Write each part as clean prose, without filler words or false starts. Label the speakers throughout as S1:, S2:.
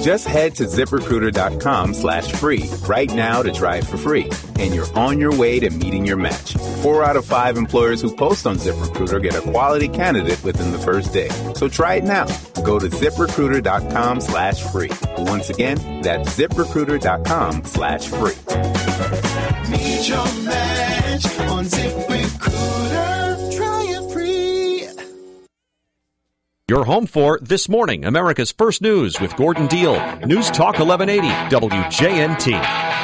S1: Just head to ZipRecruiter.com/free right now to try it for free. And you're on your way to meeting your match. 4 out of 5 employers who post on ZipRecruiter get a quality candidate within the first day. So try it now. Go to ZipRecruiter.com/free. Once again, that's ZipRecruiter.com/free.
S2: Meet your match on ZipRecruiter. Try it free.
S3: You're home for This Morning, America's First News with Gordon Deal. News Talk 1180, WJNT.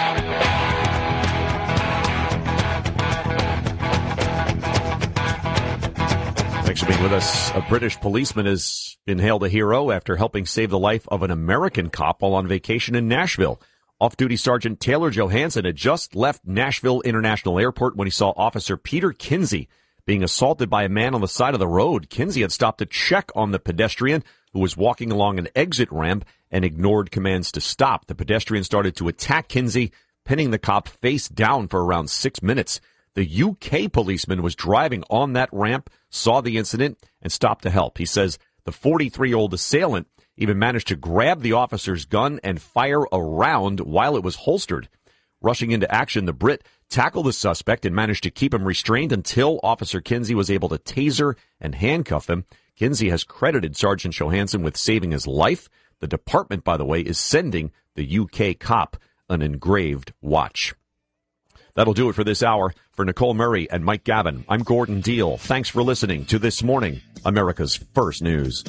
S3: Thanks for being with us. A British policeman has been hailed a hero after helping save the life of an American cop while on vacation in Nashville. Off-duty Sergeant Taylor Johansson had just left Nashville International Airport when he saw Officer Peter Kinsey being assaulted by a man on the side of the road. Kinsey had stopped to check on the pedestrian who was walking along an exit ramp and ignored commands to stop. The pedestrian started to attack Kinsey, pinning the cop face down for around 6 minutes. The UK policeman was driving on that ramp, saw the incident, and stopped to help. He says the 43-year-old assailant even managed to grab the officer's gun and fire a round while it was holstered. Rushing into action, the Brit tackled the suspect and managed to keep him restrained until Officer Kinsey was able to taser and handcuff him. Kinsey has credited Sergeant Johansson with saving his life. The department, by the way, is sending the UK cop an engraved watch. That'll do it for this hour. For Nicole Murray and Mike Gavin, I'm Gordon Deal. Thanks for listening to This Morning, America's First News.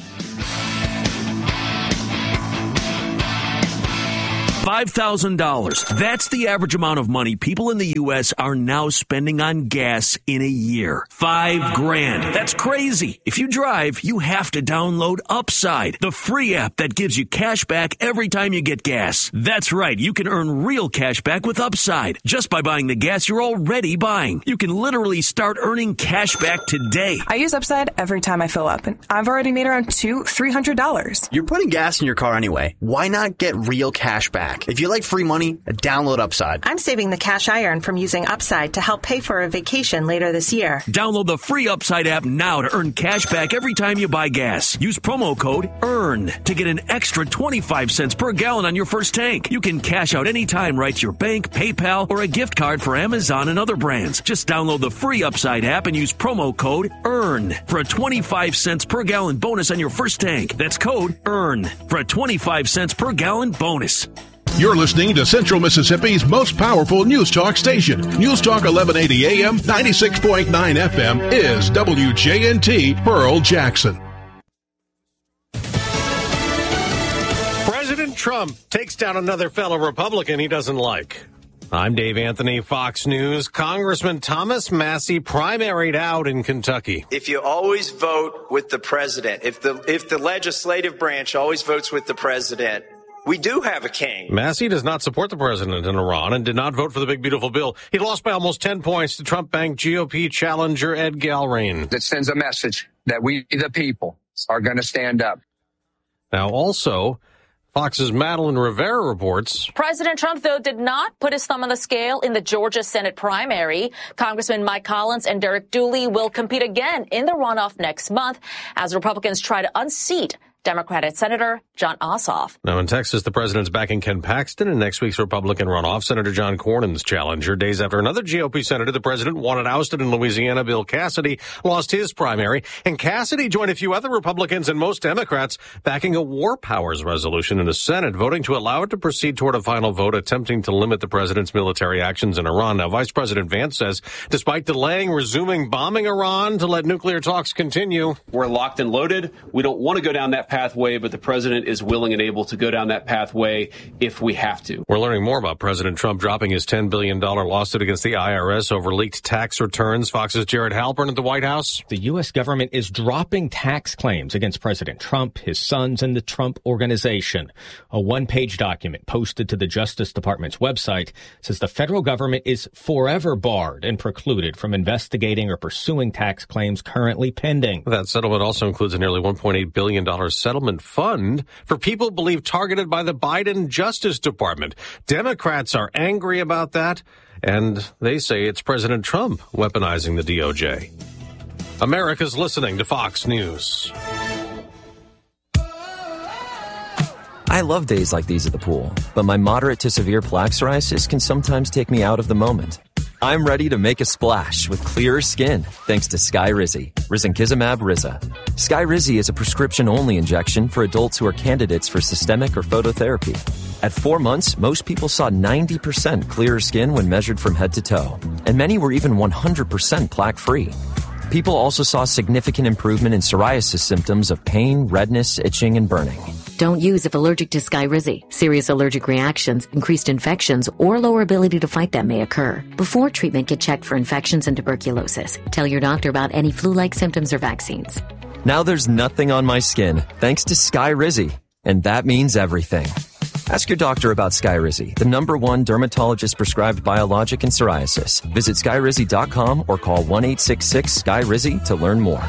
S4: $5,000. That's the average amount of money people in the U.S. are now spending on gas in a year. $5,000. That's crazy. If you drive, you have to download Upside, the free app that gives you cash back every time you get gas. That's right. You can earn real cash back with Upside just by buying the gas you're already buying. You can literally start earning cash back today.
S5: I use Upside every time I fill up, and I've already made around $300.
S6: You're putting gas in your car anyway. Why not get real cash back? If you like free money, download Upside.
S7: I'm saving the cash I earn from using Upside to help pay for a vacation later this year.
S4: Download the free Upside app now to earn cash back every time you buy gas. Use promo code EARN to get an extra 25 cents per gallon on your first tank. You can cash out anytime right to your bank, PayPal, or a gift card for Amazon and other brands. Just download the free Upside app and use promo code EARN for a 25 cents per gallon bonus on your first tank. That's code EARN for a 25 cents per gallon bonus.
S8: You're listening to Central Mississippi's most powerful News Talk station. News Talk 1180 AM, 96.9 FM is WJNT Pearl Jackson.
S9: President Trump takes down another fellow Republican he doesn't like. I'm Dave Anthony, Fox News. Congressman Thomas Massie primaried out in Kentucky.
S10: If you always vote with the president, if the legislative branch always votes with the president, we do have a king.
S9: Massie does not support the president in Iran and did not vote for the big, beautiful bill. He lost by almost 10 points to Trump-backed GOP challenger Ed Galrain.
S11: That sends a message that we, the people, are going to stand up.
S9: Now, also, Fox's Madeline Rivera reports.
S12: President Trump, though, did not put his thumb on the scale in the Georgia Senate primary. Congressman Mike Collins and Derek Dooley will compete again in the runoff next month as Republicans try to unseat Democratic Senator Jon Ossoff.
S9: Now in Texas, the president's backing Ken Paxton in next week's Republican runoff. Senator John Cornyn's challenger. Days after another GOP senator the president wanted ousted in Louisiana, Bill Cassidy, lost his primary. And Cassidy joined a few other Republicans and most Democrats backing a war powers resolution in the Senate, voting to allow it to proceed toward a final vote attempting to limit the president's military actions in Iran. Now, Vice President Vance says, despite delaying resuming bombing Iran to let nuclear talks continue.
S13: We're locked and loaded. We don't want to go down that pathway, but the president is willing and able to go down that pathway if we have to.
S9: We're learning more about President Trump dropping his $10 billion lawsuit against the IRS over leaked tax returns. Fox's Jared Halpern at the White House.
S14: The U.S. government is dropping tax claims against President Trump, his sons, and the Trump Organization. A one-page document posted to the Justice Department's website says the federal government is forever barred and precluded from investigating or pursuing tax claims currently pending.
S9: That settlement also includes a nearly $1.8 billion settlement fund for people believed targeted by the Biden Justice Department. Democrats are angry about that, and they say it's President Trump weaponizing the DOJ. America's listening to Fox News.
S4: I
S15: I love days like these at the pool, but my moderate to severe plaque psoriasis can sometimes take me out of the moment. I'm ready to make a splash with clearer skin thanks to Skyrizi, Risankizumab Riza. Skyrizi is a prescription-only injection for adults who are candidates for systemic or phototherapy. At 4 months, most people saw 90% clearer skin when measured from head to toe, and many were even 100% plaque-free. People also saw significant improvement in psoriasis symptoms of pain, redness, itching, and burning.
S16: Don't use if allergic to Skyrizi. Serious allergic reactions, increased infections, or lower ability to fight them may occur. Before treatment, get checked for infections and tuberculosis. Tell your doctor about any flu-like symptoms or vaccines.
S15: Now there's nothing on my skin thanks to Skyrizi, and that means everything. Ask your doctor about Skyrizi, the #1 dermatologist-prescribed biologic in psoriasis. Visit Skyrizi.com or call 1-866-SKYRIZI to learn more.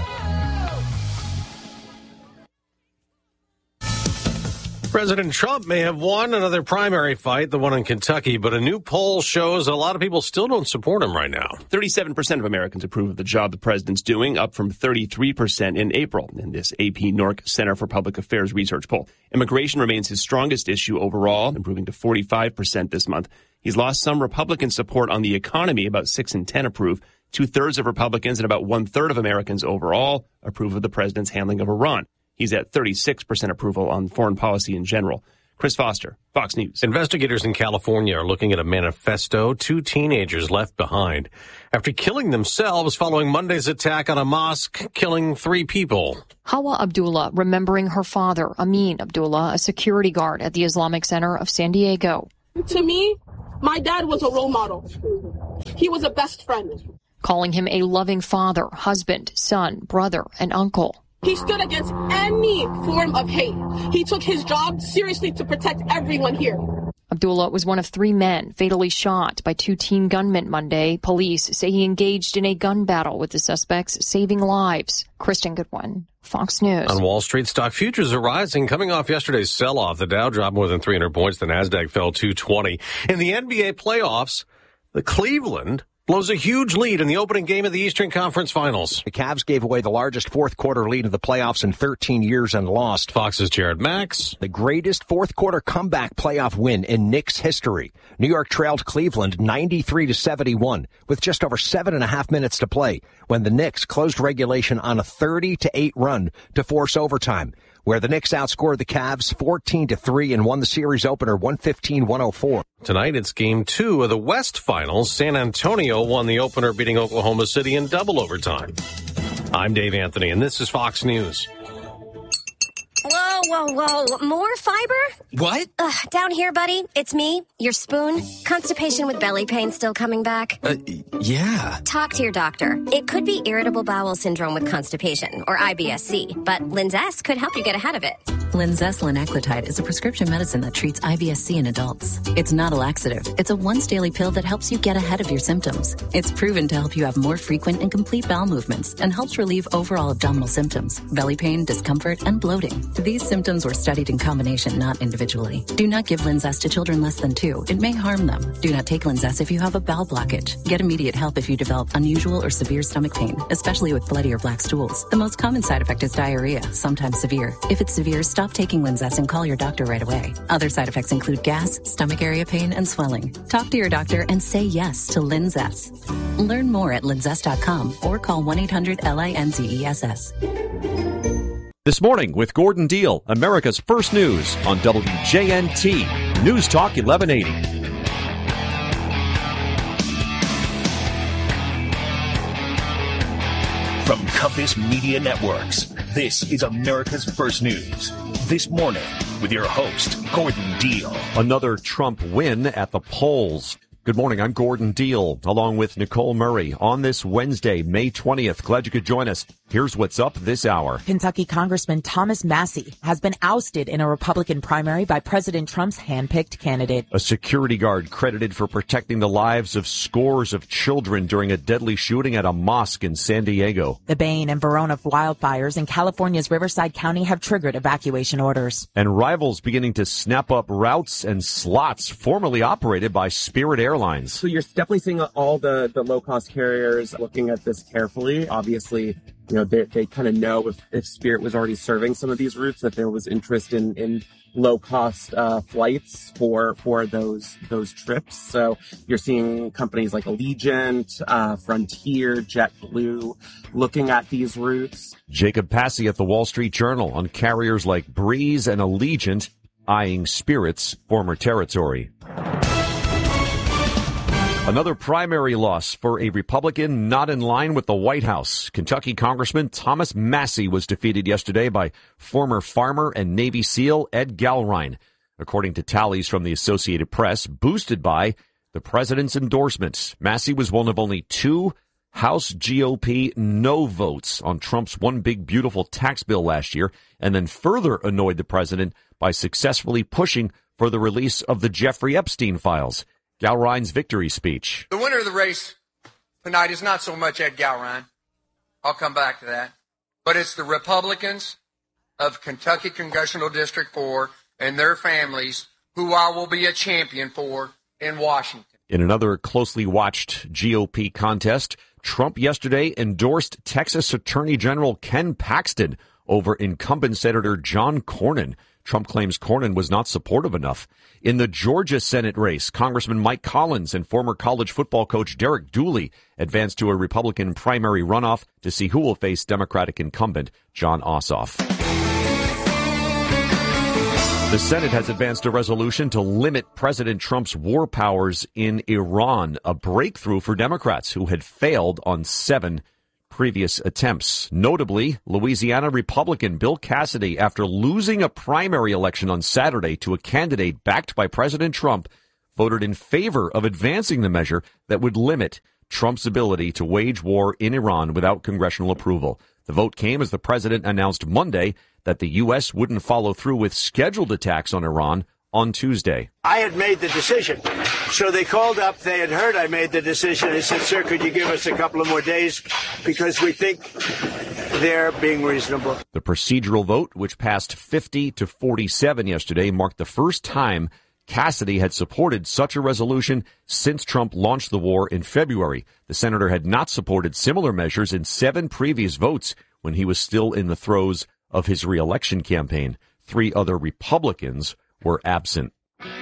S9: President Trump may have won another primary fight, the one in Kentucky, but a new poll shows a lot of people still don't support him right now.
S17: 37% of Americans approve of the job the president's doing, up from 33% in April in this AP NORC Center for Public Affairs research poll. Immigration remains his strongest issue overall, improving to 45% this month. He's lost some Republican support on the economy. About 6 in 10 approve. 2/3 of Republicans and about 1/3 of Americans overall approve of the president's handling of Iran. He's at 36% approval on foreign policy in general. Chris Foster, Fox News.
S9: Investigators in California are looking at a manifesto 2 teenagers left behind after killing themselves following Monday's attack on a mosque, killing 3 people.
S18: Hawa Abdullah remembering her father, Amin Abdullah, a security guard at the Islamic Center of San Diego.
S19: To me, my dad was a role model. He was a best friend.
S18: Calling him a loving father, husband, son, brother, and uncle.
S19: He stood against any form of hate. He took his job seriously to protect everyone here.
S18: Abdullah was one of 3 men fatally shot by 2 teen gunmen Monday. Police say he engaged in a gun battle with the suspects, saving lives. Kristen Goodwin, Fox News.
S9: On Wall Street, stock futures are rising. Coming off yesterday's sell-off, the Dow dropped more than 300 points. The Nasdaq fell 220. In the NBA playoffs, the Cleveland blows a huge lead in the opening game of the Eastern Conference Finals.
S20: The Cavs gave away the largest fourth-quarter lead of the playoffs in 13 years and lost.
S9: Fox's Jared Max.
S20: The greatest fourth-quarter comeback playoff win in Knicks history. New York trailed Cleveland 93-71 with just over 7.5 minutes to play when the Knicks closed regulation on a 30-8 run to force overtime, where the Knicks outscored the Cavs 14-3 and won the series opener 115-104.
S9: Tonight, it's Game 2 of the West Finals. San Antonio won the opener, beating Oklahoma City in double overtime. I'm Dave Anthony, and this is Fox News.
S21: Whoa. More fiber?
S22: What?
S21: Down here, buddy. It's me, your spoon. Constipation with belly pain still coming back?
S22: Yeah.
S21: Talk to your doctor. It could be irritable bowel syndrome with constipation, or IBS-C, but Linzess could help you get ahead of it.
S23: Linzess linaclotide is a prescription medicine that treats IBS-C in adults. It's not a laxative. It's a once-daily pill that helps you get ahead of your symptoms. It's proven to help you have more frequent and complete bowel movements and helps relieve overall abdominal symptoms, belly pain, discomfort, and bloating. These symptoms were studied in combination, not individually. Do not give Linzess to children less than 2. It may harm them. Do not take Linzess if you have a bowel blockage. Get immediate help if you develop unusual or severe stomach pain, especially with bloody or black stools. The most common side effect is diarrhea, sometimes severe. If it's severe, stop taking Linzess and call your doctor right away. Other side effects include gas, stomach area pain, and swelling. Talk to your doctor and say yes to Linzess. Learn more at linzess.com or call 1-800-LINZESS.
S3: This morning with Gordon Deal, America's First News on WJNT, News Talk 1180.
S24: From Compass Media Networks, this is America's First News. This morning with your host, Gordon Deal.
S3: Another Trump win at the polls. Good morning, I'm Gordon Deal, along with Nicole Murray, on this Wednesday, May 20th. Glad you could join us. Here's what's up this hour.
S25: Kentucky Congressman Thomas Massie has been ousted in a Republican primary by President Trump's handpicked candidate.
S3: A security guard credited for protecting the lives of scores of children during a deadly shooting at a mosque in San Diego.
S25: The Bain and Verona wildfires in California's Riverside County have triggered evacuation orders.
S3: And rivals beginning to snap up routes and slots formerly operated by Spirit Airlines.
S26: So you're definitely seeing all the low-cost carriers looking at this carefully. Obviously,
S1: they kind of know if Spirit was already serving some of these routes, that there was interest in low-cost flights for those trips. So you're seeing companies like Allegiant, Frontier, JetBlue looking at these routes.
S3: Jacob Passy at the Wall Street Journal on carriers like Breeze and Allegiant eyeing Spirit's former territory. Another primary loss for a Republican not in line with the White House. Kentucky Congressman Thomas Massie was defeated yesterday by former farmer and Navy SEAL Ed Gallrein, according to tallies from the Associated Press, boosted by the president's endorsements. Massie was one of only 2 House GOP no votes on Trump's One Big Beautiful tax bill last year, and then further annoyed the president by successfully pushing for the release of the Jeffrey Epstein files. Gallrein's victory speech.
S2: The winner of the race tonight is not so much Ed Gallrein. I'll come back to that. But it's the Republicans of Kentucky Congressional District 4 and their families who I will be a champion for in Washington.
S3: In another closely watched GOP contest, Trump yesterday endorsed Texas Attorney General Ken Paxton over incumbent Senator John Cornyn. Trump claims Cornyn was not supportive enough. In the Georgia Senate race, Congressman Mike Collins and former college football coach Derek Dooley advanced to a Republican primary runoff to see who will face Democratic incumbent Jon Ossoff. The Senate has advanced a resolution to limit President Trump's war powers in Iran, a breakthrough for Democrats who had failed on 7 previous attempts. Notably, Louisiana Republican Bill Cassidy, after losing a primary election on Saturday to a candidate backed by President Trump, voted in favor of advancing the measure that would limit Trump's ability to wage war in Iran without congressional approval. The vote came as the president announced Monday that the U.S. wouldn't follow through with scheduled attacks on Iran on Tuesday.
S5: I had made the decision. So they called up. They had heard I made the decision. They said, sir, could you give us a couple of more days because we think they're being reasonable.
S3: The procedural vote, which passed 50-47 yesterday, marked the first time Cassidy had supported such a resolution since Trump launched the war in February. The senator had not supported similar measures in 7 previous votes when he was still in the throes of his re-election campaign. 3 other Republicans were absent.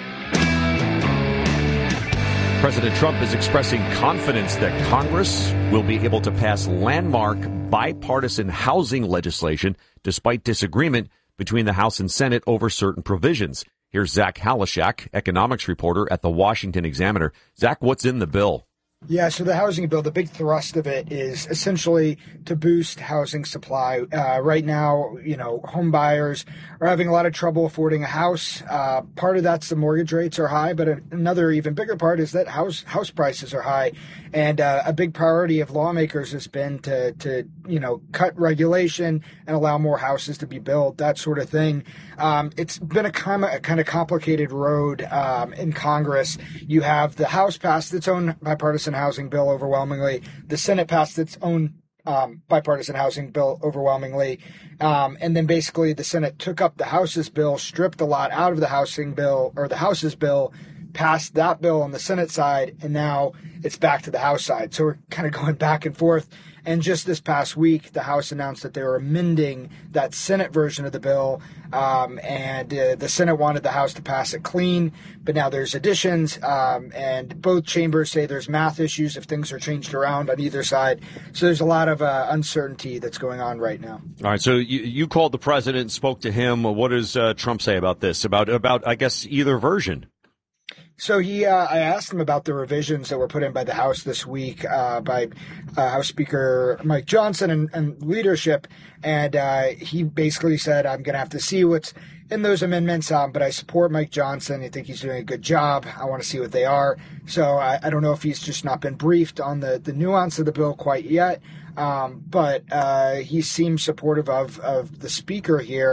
S3: President Trump is expressing confidence that Congress will be able to pass landmark bipartisan housing legislation despite disagreement between the House and Senate over certain provisions. Here's Zach Halushak, economics reporter at the Washington Examiner. Zach, what's in the bill?
S6: Yeah, so the housing bill, the big thrust of it is essentially to boost housing supply. Right now, home buyers are having a lot of trouble affording a house. Part of that's the mortgage rates are high, but another even bigger part is that house prices are high. And a big priority of lawmakers has been to cut regulation and allow more houses to be built, that sort of thing. It's been a kind of complicated road in Congress. You have the House passed its own bipartisan housing bill overwhelmingly. The Senate passed its own bipartisan housing bill overwhelmingly. And then basically the Senate took up the House's bill, stripped a lot out of the housing bill or the House's bill, passed that bill on the Senate side, and now it's back to the House side. So we're kind of going back and forth. And just this past week, the House announced that they were amending that Senate version of the bill. And the Senate wanted the House to pass it clean, but now there's additions. And both chambers say there's math issues if things are changed around on either side. So there's a lot of uncertainty that's going on right now.
S3: All right. So you called the president and spoke to him. What does Trump say about this? About I guess, either version?
S6: So I asked him about the revisions that were put in by the House this week by House Speaker Mike Johnson and leadership, and he basically said, I'm going to have to see what's in those amendments, but I support Mike Johnson. I think he's doing a good job. I want to see what they are. So I don't know if he's just not been briefed on the nuance of the bill quite yet. But he seems supportive of the speaker here.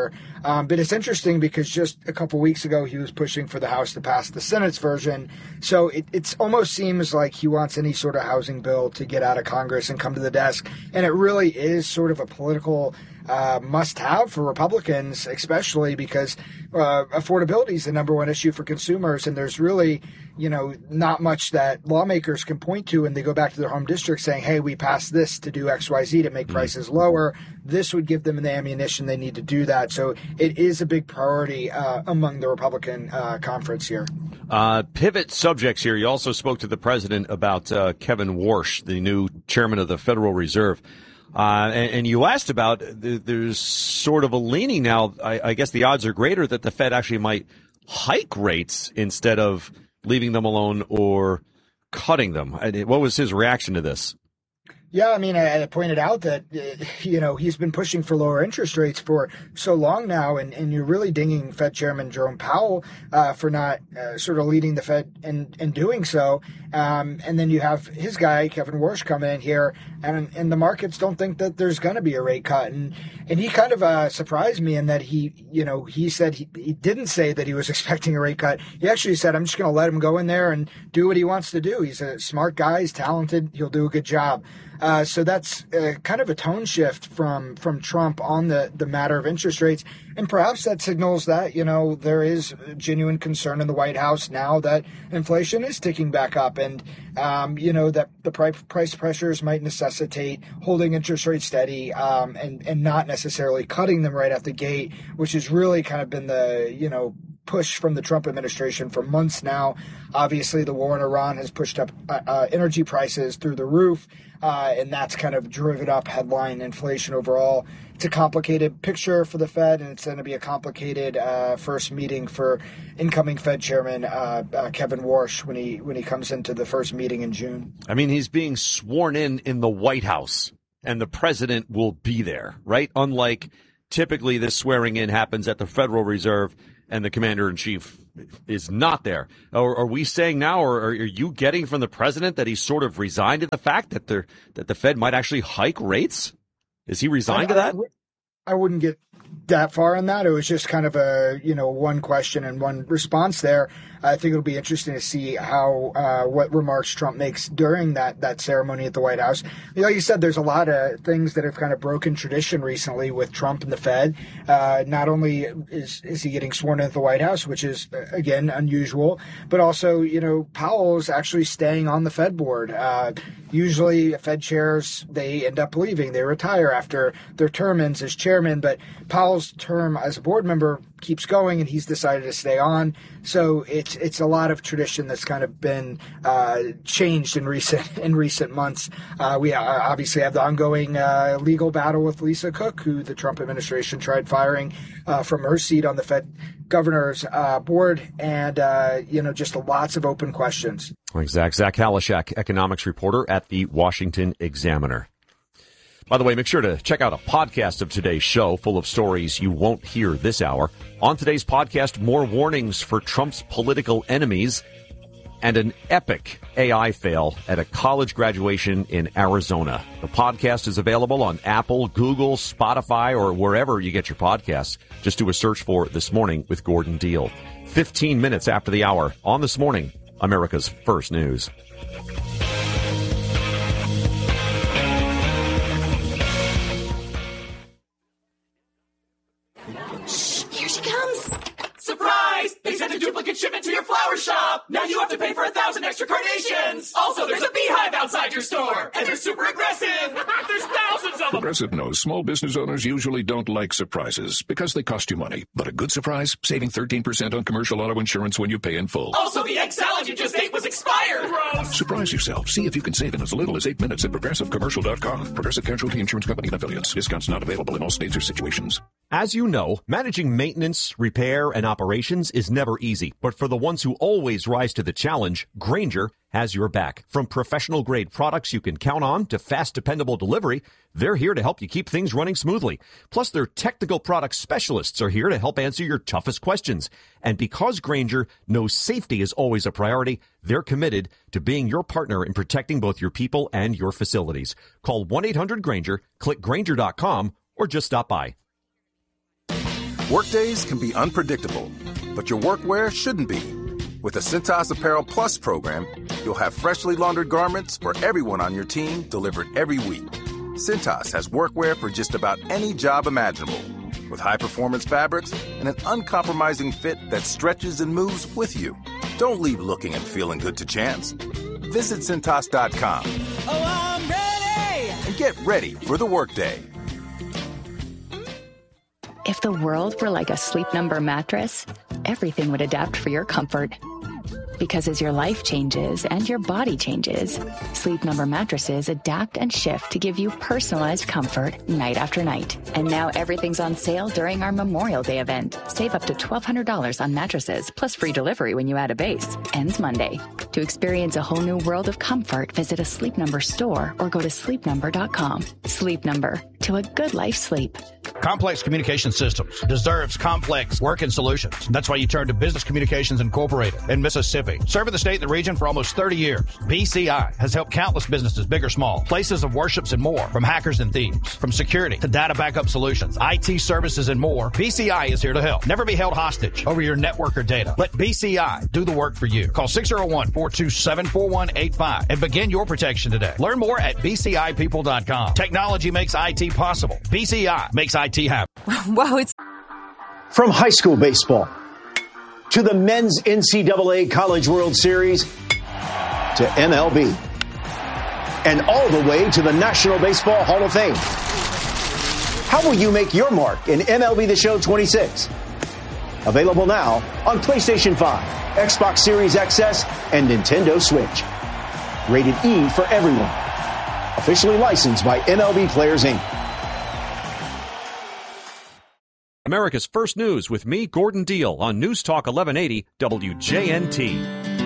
S6: But it's interesting because just a couple weeks ago, he was pushing for the House to pass the Senate's version. So it almost seems like he wants any sort of housing bill to get out of Congress and come to the desk. And it really is sort of a political must-have for Republicans, especially because affordability is the number one issue for consumers, and there's really, not much that lawmakers can point to, and they go back to their home district saying, hey, we passed this to do X, Y, Z to make prices lower. This would give them the ammunition they need to do that. So it is a big priority among the Republican conference here.
S3: Pivot subjects here. You also spoke to the president about Kevin Warsh, the new chairman of the Federal Reserve. And you asked about there's sort of a leaning now. I guess the odds are greater that the Fed actually might hike rates instead of leaving them alone or cutting them. What was his reaction to this?
S6: Yeah, I mean, I pointed out that, he's been pushing for lower interest rates for so long now, and you're really dinging Fed Chairman Jerome Powell for not sort of leading the Fed in doing so. And then you have his guy, Kevin Warsh, coming in here, and the markets don't think that there's going to be a rate cut. And he kind of surprised me in that he said he didn't say that he was expecting a rate cut. He actually said, I'm just going to let him go in there and do what he wants to do. He's a smart guy. He's talented. He'll do a good job. So that's kind of a tone shift from Trump on the matter of interest rates. And perhaps that signals that, there is genuine concern in the White House now that inflation is ticking back up and, that the price pressures might necessitate holding interest rates steady and not necessarily cutting them right at the gate, which has really kind of been the, push from the Trump administration for months now. Obviously, the war in Iran has pushed up energy prices through the roof, and that's kind of driven up headline inflation overall. It's a complicated picture for the Fed, and it's going to be a complicated first meeting for incoming Fed Chairman Kevin Warsh when he comes into the first meeting in June.
S3: I mean, he's being sworn in the White House, and the president will be there, right? Unlike typically this swearing in happens at the Federal Reserve, and the commander-in-chief is not there. Are we saying now, or are you getting from the president that he's sort of resigned to the fact that the Fed might actually hike rates? Is he resigned to that?
S6: I wouldn't get that far on that. It was just kind of a, one question and one response there. I think it'll be interesting to see how what remarks Trump makes during that ceremony at the White House. Like you said, there's a lot of things that have kind of broken tradition recently with Trump and the Fed. Not only is he getting sworn in at the White House, which is, again, unusual, but also, Powell's actually staying on the Fed board. Usually Fed chairs, they end up leaving. They retire after their term ends as chairman, but Powell's term as a board member keeps going, and he's decided to stay on. So it's a lot of tradition that's kind of been changed in recent months. We obviously have the ongoing legal battle with Lisa Cook, who the Trump administration tried firing from her seat on the Fed governor's board, and just lots of open questions.
S3: Zach Halishak, economics reporter at the Washington Examiner. By the way, make sure to check out a podcast of today's show full of stories you won't hear this hour. On today's podcast, more warnings for Trump's political enemies and an epic AI fail at a college graduation in Arizona. The podcast is available on Apple, Google, Spotify, or wherever you get your podcasts. Just do a search for This Morning with Gordon Deal. 15 minutes after the hour on This Morning, America's First News.
S7: Here she comes. Surprise! They sent a duplicate shipment to your flower shop. Now you have to pay for 1,000 extra carnations. Also, there's a beehive outside your store, and they're super aggressive. There's thousands of them.
S8: Progressive knows small business owners usually don't like surprises because they cost you money. But a good surprise, saving 13% on commercial auto insurance when you pay in full.
S7: Also, the egg salad you just ate was expired. Gross.
S8: Surprise yourself. See if you can save in as little as 8 minutes at ProgressiveCommercial.com. Progressive Casualty Insurance Company and Affiliates. Discounts not available in all states or situations.
S3: As you know, managing maintenance, repair, and operations is never easy. But for the ones who always rise to the challenge, Grainger has your back. From professional-grade products you can count on to fast, dependable delivery, they're here to help you keep things running smoothly. Plus, their technical product specialists are here to help answer your toughest questions. And because Grainger knows safety is always a priority, they're committed to being your partner in protecting both your people and your facilities. Call 1-800-GRAINGER, click Grainger.com, or just stop by.
S10: Workdays can be unpredictable, but your workwear shouldn't be. With the Cintas Apparel Plus program, you'll have freshly laundered garments for everyone on your team delivered every week. Cintas has workwear for just about any job imaginable, with high-performance fabrics and an uncompromising fit that stretches and moves with you. Don't leave looking and feeling good to chance. Visit Cintas.com.
S7: Oh, I'm ready!
S10: And get ready for the workday.
S11: If the world were like a Sleep Number mattress, everything would adapt for your comfort. Because as your life changes and your body changes, Sleep Number mattresses adapt and shift to give you personalized comfort night after night. And now everything's on sale during our Memorial Day event. Save up to $1,200 on mattresses, plus free delivery when you add a base. Ends Monday. To experience a whole new world of comfort, visit a Sleep Number store or go to sleepnumber.com. Sleep Number. To a good life sleep.
S12: Complex Communication Systems deserves complex working solutions. That's why you turn to Business Communications Incorporated in Mississippi. Serving the state and the region for almost 30 years, BCI has helped countless businesses, big or small, places of worships and more, from hackers and thieves, from security to data backup solutions, IT services and more. BCI is here to help. Never be held hostage over your network or data. Let BCI do the work for you. Call 601-427-4185 and begin your protection today. Learn more at BCIpeople.com. Technology makes IT possible. BCI makes IT happen.
S13: Wow, it's from high school baseball to the men's NCAA College World Series to MLB and all the way to the National Baseball Hall of Fame. How will you make your mark in MLB The Show 26? Available now on PlayStation 5, Xbox Series XS, and Nintendo Switch. Rated E for everyone. Officially licensed by MLB Players, Inc.
S3: America's First News with me, Gordon Deal, on News Talk 1180 WJNT.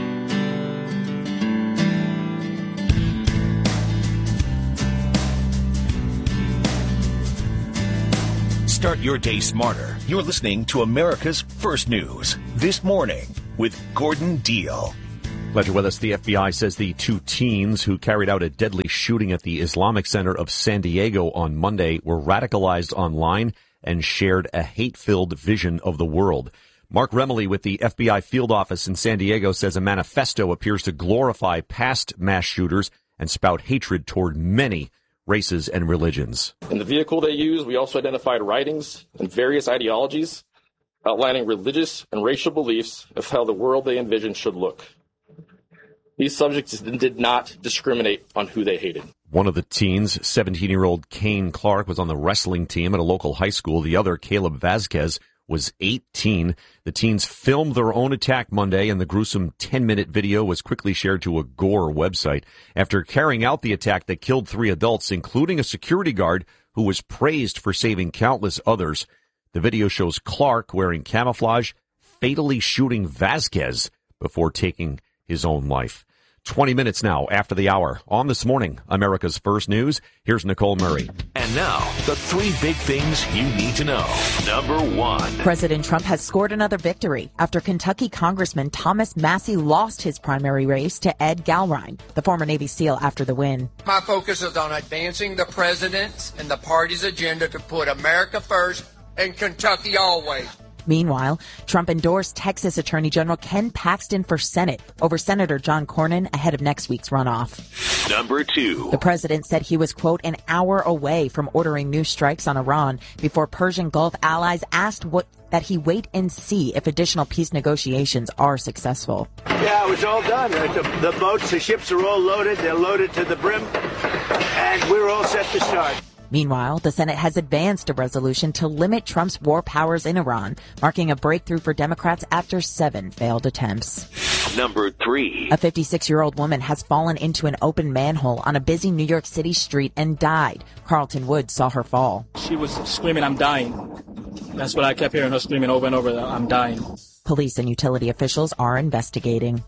S24: Start your day smarter. You're listening to America's First News this morning with Gordon Deal.
S3: Glad you're with us. The FBI says the two teens who carried out a deadly shooting at the Islamic Center of San Diego on Monday were radicalized online and shared a hate-filled vision of the world. Mark Remley with the FBI field office in San Diego says a manifesto appears to glorify past mass shooters and spout hatred toward many races and religions.
S22: In the vehicle they used, we also identified writings and various ideologies outlining religious and racial beliefs of how the world they envisioned should look. These subjects did not discriminate on who they hated.
S3: One of the teens, 17-year-old Kane Clark, was on the wrestling team at a local high school. The other, Caleb Vasquez, was 18. The teens filmed their own attack Monday, and the gruesome 10-minute video was quickly shared to a Gore website. After carrying out the attack that killed 3 adults, including a security guard who was praised for saving countless others, the video shows Clark wearing camouflage, fatally shooting Vasquez before taking his own life. 20 minutes now after the hour. On This Morning, America's First News, here's Nicole Murray.
S24: And now, the 3 big things you need to know. Number 1.
S25: President Trump has scored another victory after Kentucky Congressman Thomas Massie lost his primary race to Ed Galrine, the former Navy SEAL, after the win.
S2: My focus is on advancing the president's and the party's agenda to put America first and Kentucky always.
S25: Meanwhile, Trump endorsed Texas Attorney General Ken Paxton for Senate over Senator John Cornyn ahead of next week's runoff.
S24: Number 2.
S25: The president said he was, quote, an hour away from ordering new strikes on Iran before Persian Gulf allies asked that he wait and see if additional peace negotiations are successful.
S5: Yeah, it was all done. The boats, the ships are all loaded. They're loaded to the brim, and we're all set to start.
S25: Meanwhile, the Senate has advanced a resolution to limit Trump's war powers in Iran, marking a breakthrough for Democrats after 7 failed attempts.
S24: Number 3.
S25: A 56-year-old woman has fallen into an open manhole on a busy New York City street and died. Carlton Woods saw her fall.
S26: She was screaming, "I'm dying." That's what I kept hearing her screaming over and over, "I'm dying."
S25: Police and utility officials are investigating.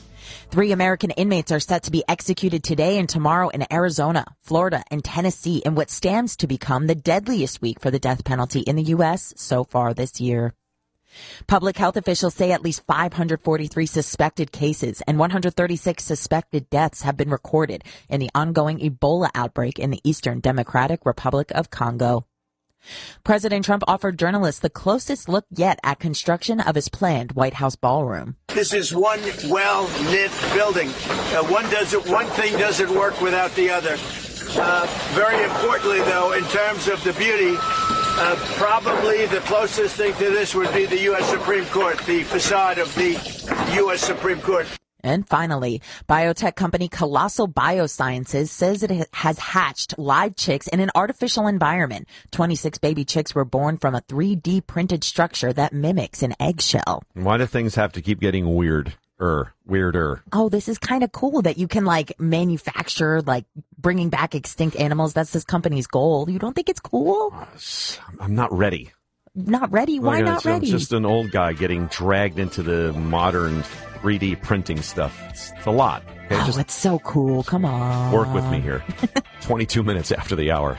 S25: 3 American inmates are set to be executed today and tomorrow in Arizona, Florida, and Tennessee in what stands to become the deadliest week for the death penalty in the U.S. so far this year. Public health officials say at least 543 suspected cases and 136 suspected deaths have been recorded in the ongoing Ebola outbreak in the Eastern Democratic Republic of Congo. President Trump offered journalists the closest look yet at construction of his planned White House ballroom.
S5: This is one well-knit building. One thing doesn't work without the other. Very importantly, though, in terms of the beauty, probably the closest thing to this would be the U.S. Supreme Court, the facade of the U.S. Supreme Court.
S25: And finally, biotech company Colossal Biosciences says it has hatched live chicks in an artificial environment. 26 baby chicks were born from a 3D printed structure that mimics an eggshell.
S3: Why do things have to keep getting weirder?
S25: Oh, this is kind of cool that you can manufacture bringing back extinct animals. That's this company's goal. You don't think it's cool?
S3: I'm not ready.
S25: Not ready? Why not ready?
S3: I'm just an old guy getting dragged into the modern 3D printing stuff. It's a lot. Okay?
S25: It's so cool. Come on.
S3: Work with me here. 22 minutes after the hour.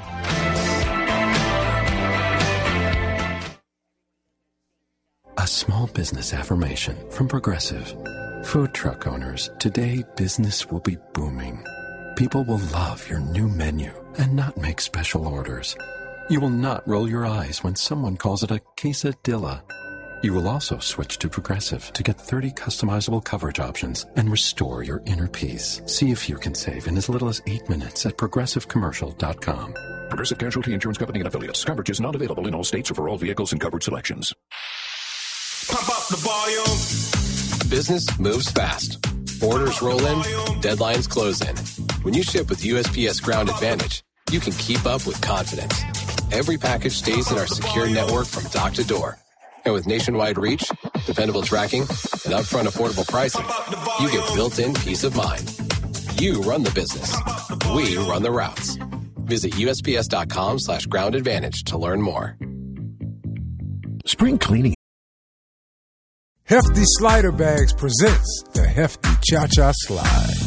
S4: A small business affirmation from Progressive. Food truck owners, today business will be booming. People will love your new menu and not make special orders. You will not roll your eyes when someone calls it a quesadilla. You will also switch to Progressive to get 30 customizable coverage options and restore your inner peace. See if you can save in as little as 8 minutes at progressivecommercial.com.
S8: Progressive Casualty Insurance Company and Affiliates. Coverage is not available in all states or for all vehicles and covered selections.
S14: Pump up the volume.
S15: Business moves fast. Orders roll in, deadlines close in. When you ship with USPS Ground Advantage, you can keep up with confidence. Every package stays in our secure network from dock to door. And with nationwide reach, dependable tracking, and upfront affordable pricing, you get built-in peace of mind. You run the business. We run the routes. Visit USPS.com/Ground Advantage to learn more.
S16: Spring cleaning. Hefty Slider Bags presents the Hefty Cha-Cha Slide.